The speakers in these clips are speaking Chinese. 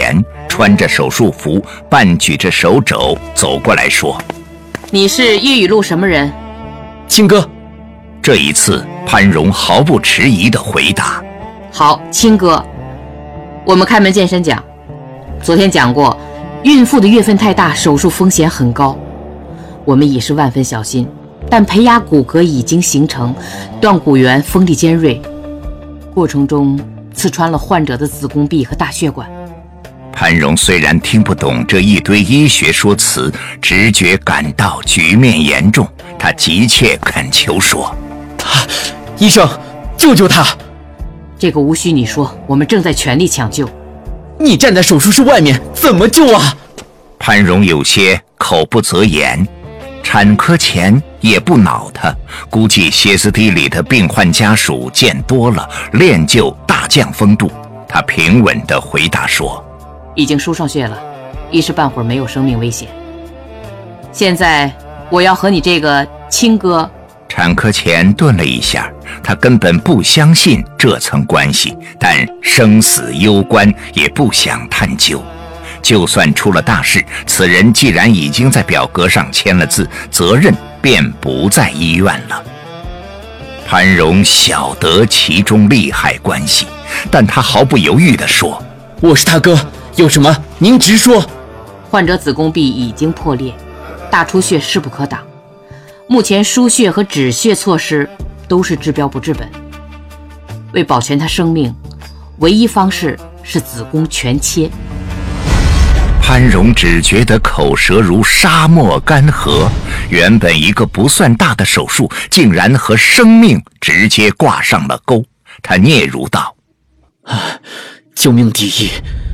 前，穿着手术服，半举着手肘走过来说：“ 你是叶雨露什么人？”“ 亲哥。” 这一次，潘荣毫不迟疑地回答：“ 好，亲哥。我们开门见山讲，昨天讲过，孕妇的月份太大，手术风险很高。我们已是万分小心，但培牙骨骼已经形成，断骨缘锋利尖锐，过程中刺穿了患者的子宫壁和大血管。” 潘荣虽然听不懂这一堆医学说辞，直觉感到局面严重，他急切恳求说：“ 医生，救救他！”“ 这个无需你说，我们正在全力抢救。”“ 你站在手术室外面，怎么救啊？” 潘荣有些口不择言。产科前也不恼他，估计歇斯底里的病患家属见多了，练就大将风度。他平稳地回答说：“ 已经输上血了，一时半会儿没有生命危险。现在我要和你这个亲哥……” 产科前顿了一下，他根本不相信这层关系，但生死攸关，也不想探究。就算出了大事，此人既然已经在表格上签了字，责任便不在医院了。潘荣晓得其中利害关系，但他毫不犹豫地说：“ 我是他哥，有什么您直说。” 患者子宫壁已经破裂，大出血势不可挡。目前输血和止血措施都是治标不治本。为保全他生命，唯一方式是子宫全切。 潘荣只觉得口舌如沙漠干涸，原本一个不算大的手术，竟然和生命直接挂上了钩。他嗫嚅道：“ 救命第一。”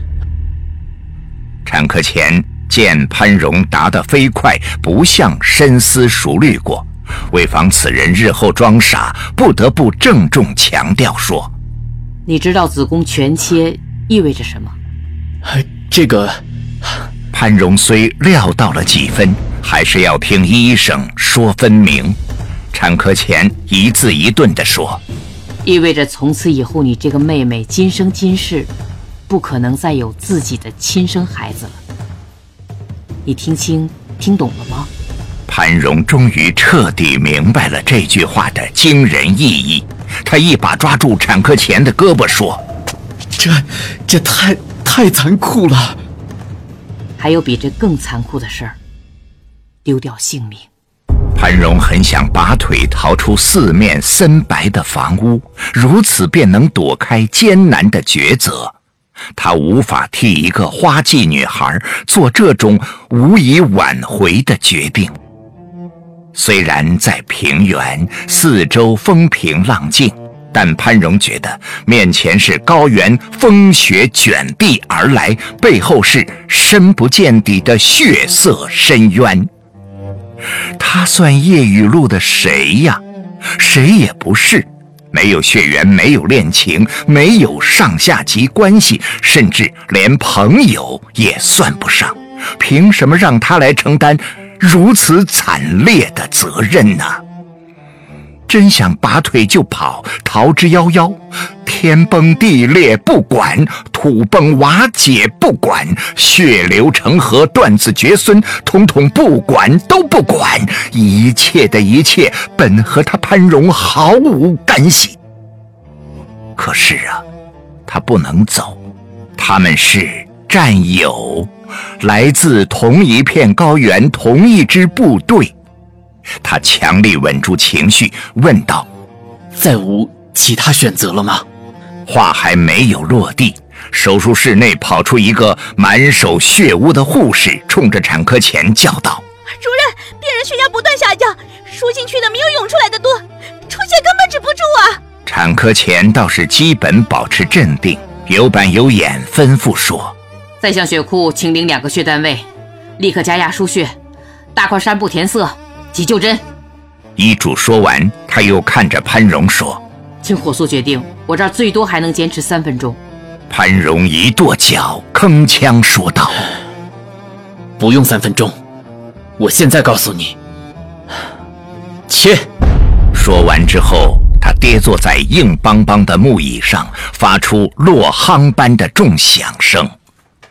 产科前见潘荣答得飞快，不像深思熟虑过，为防此人日后装傻，不得不郑重强调说：“ 你知道子宫全切意味着什么？” 这个…… 潘荣虽料到了几分，还是要听医生说分明。产科前一字一顿地说：“ 意味着从此以后，你这个妹妹今生今世不可能再有自己的亲生孩子了。你听清听懂了吗？” 潘荣终于彻底明白了这句话的惊人意义，他一把抓住产科前的胳膊说：“ 这太残酷了。” 还有比这更残酷的事儿，丢掉性命。 潘荣很想拔腿逃出四面森白的房屋，如此便能躲开艰难的抉择。他无法替一个花季女孩做这种无以挽回的决定。虽然在平原，四周风平浪静，但潘荣觉得面前是高原，风雪卷壁而来，背后是深不见底的血色深渊。他算叶雨露的谁呀？谁也不是，没有血缘，没有恋情，没有上下级关系，甚至连朋友也算不上，凭什么让他来承担如此惨烈的责任呢？真想拔腿就跑，逃之夭夭，天崩地裂不管，土崩瓦解不管，血流成河，断子绝孙，统统不管，都不管，一切的一切本和他潘荣毫无干系。可是啊，他不能走，他们是战友，来自同一片高原，同一支部队。他强力稳住情绪，问道：“ 再无其他选择了吗？” 话还没有落地，手术室内跑出一个满手血污的护士，冲着产科前叫道：“ 主任，病人血压不断下降，输进去的没有涌出来的多，出血根本止不住啊！” 产科前倒是基本保持镇定，有板有眼吩咐说：“ 再向血库清零2个血单位，立刻加压输血，大块纱布填塞，急救针。” 医嘱说完，他又看着潘荣说：“ 请火速决定，我这儿最多还能坚持3分钟。” 潘荣一跺脚，铿锵说道：“ 不用3分钟，我现在告诉你，切！” 说完之后，他跌坐在硬邦邦的木椅上，发出落夯般的重响声。